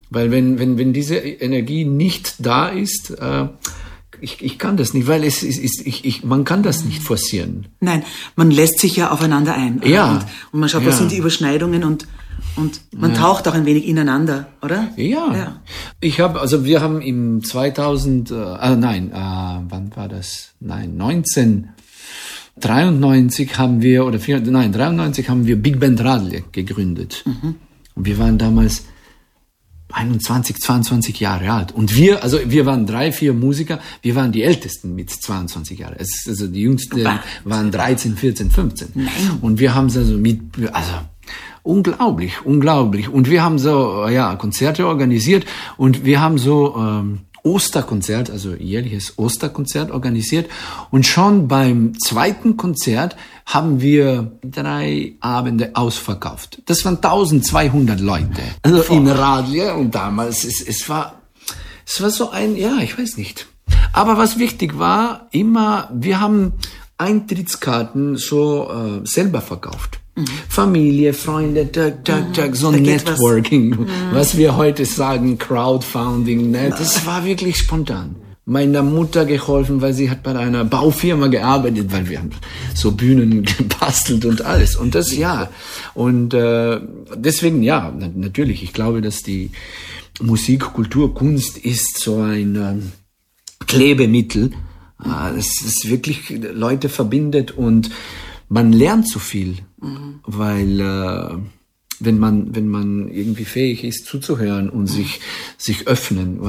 Weil wenn diese Energie nicht da ist, ich kann das nicht, weil man kann das nicht forcieren. Nein, man lässt sich ja aufeinander ein. Ja. Und man schaut, was sind die Überschneidungen und man taucht auch ein wenig ineinander, oder? Ja. Wir haben im 1993 haben wir, 93 haben wir Big Band Radle gegründet. Und wir waren damals 21, 22 Jahre alt. Und wir waren 3, 4 Musiker, wir waren die Ältesten mit 22 Jahren. Also die Jüngsten waren 13, 14, 15. Nein. Und wir haben unglaublich. Und wir haben Konzerte organisiert und wir haben Osterkonzert, also jährliches Osterkonzert organisiert. Und schon beim zweiten Konzert haben wir 3 Abende ausverkauft. Das waren 1200 Leute. Also in Radle. Und damals, es war so ich weiß nicht. Aber was wichtig war, wir haben Eintrittskarten selber verkauft. Familie, Freunde, so Networking, was wir heute sagen, Crowdfunding, ne? Das war wirklich spontan. Meiner Mutter geholfen, weil sie hat bei einer Baufirma gearbeitet, weil wir haben so Bühnen gebastelt und alles. Und das, und deswegen, natürlich, ich glaube, dass die Musik, Kultur, Kunst ist so ein Klebemittel, das wirklich Leute verbindet und man lernt so viel, weil wenn man irgendwie fähig ist zuzuhören und sich öffnen,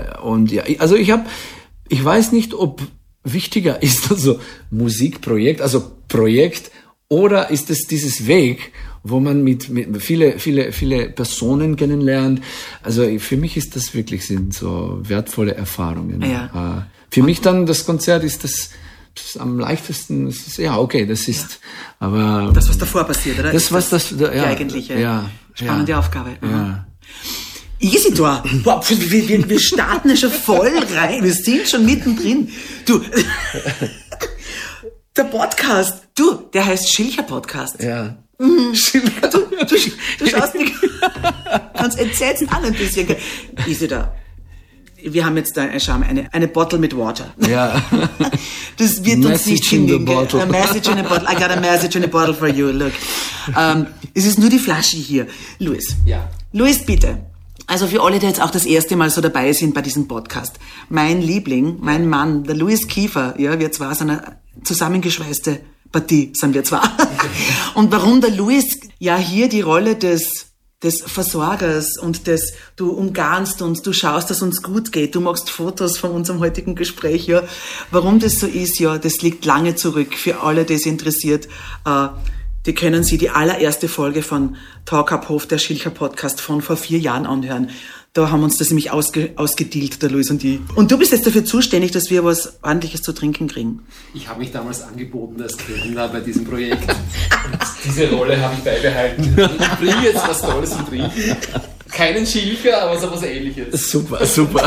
ich weiß nicht, ob wichtiger ist Musikprojekt, also Projekt, oder ist es dieses Weg, wo man mit viele Personen kennenlernt. Also für mich ist das sind so wertvolle Erfahrungen. Ja. Für mich dann das Konzert ist das am leichtesten, aber das, was davor passiert, oder? Das, die eigentliche spannende Aufgabe. Ja. Isidor, wir starten ja schon voll rein, wir sind schon mittendrin. Du, der Podcast, der heißt Schilcher Podcast. Ja. Schilcher. Du schaust mich ganz entsetzt an ein bisschen. Isidor, wir haben jetzt da eine Bottle mit Water. Ja. Das wird uns nicht hingehen. A message in a bottle. I got a message in a bottle for you. Look. Es ist nur die Flasche hier. Louis. Ja. Louis, bitte. Also für alle, die jetzt auch das erste Mal so dabei sind bei diesem Podcast. Mein Liebling, mein Mann, der Louis Kiefer, wir zwar so eine zusammengeschweißte Partie, sind wir zwar. Und warum der Louis hier die Rolle des Versorgers und du umgarnst uns, du schaust, dass uns gut geht, du machst Fotos von unserem heutigen Gespräch, Warum das so ist, das liegt lange zurück. Für alle, die es interessiert, die können Sie die allererste Folge von Talk Up Hof, der Schilcher Podcast von vor 4 Jahren anhören. Da haben uns das nämlich ausgedealt, der Louis und ich. Und du bist jetzt dafür zuständig, dass wir was Ordentliches zu trinken kriegen. Ich habe mich damals angeboten als Kellner bei diesem Projekt. Und diese Rolle habe ich beibehalten. Ich bringe jetzt was Tolles zum Trinken. Keinen Schilcher, aber so was Ähnliches. Super.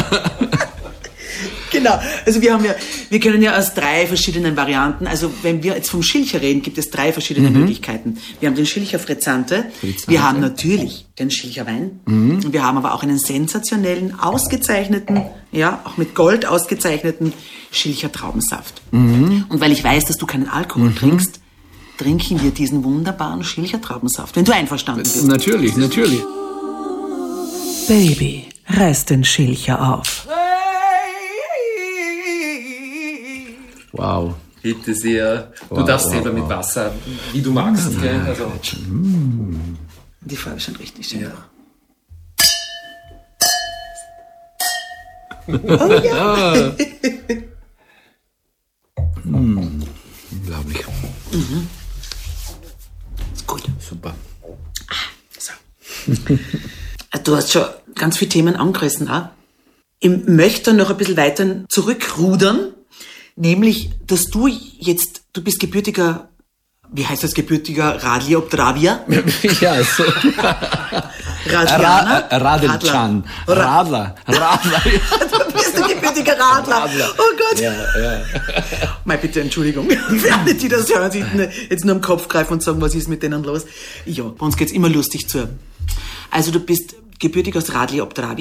Genau, also wir können ja aus 3 verschiedenen Varianten, also wenn wir jetzt vom Schilcher reden, gibt es 3 verschiedene Möglichkeiten. Wir haben den Schilcher Frizzante, wir haben natürlich den Schilcher Wein und wir haben aber auch einen sensationellen, ausgezeichneten, auch mit Gold ausgezeichneten Schilcher Traubensaft. Und weil ich weiß, dass du keinen Alkohol trinkst, trinken wir diesen wunderbaren Schilcher Traubensaft, wenn du einverstanden bist. Natürlich. Baby, reiß den Schilcher auf. Wow. Bitte sehr. Du darfst selber mit Wasser, wie du magst. Gell? Also. Die Farbe ist schon richtig schön. Ja. Oh ja. Unglaublich. Ist gut. Super. So. Du hast schon ganz viele Themen angerissen. Ich möchte noch ein bisschen weiter zurückrudern. Nämlich, dass du bist gebürtiger, wie heißt das, gebürtiger Radler-Obdravier? Ja, so. Radler. Radelchan. Radler. Du bist ein gebürtiger Radler. Oh Gott. Ja. Mal bitte, Entschuldigung. Für alle, die das hören, sich jetzt nur am Kopf greifen und sagen, was ist mit denen los? Ja, bei uns geht's immer lustig zu. Also du bist gebürtig aus Radler-Obdravier.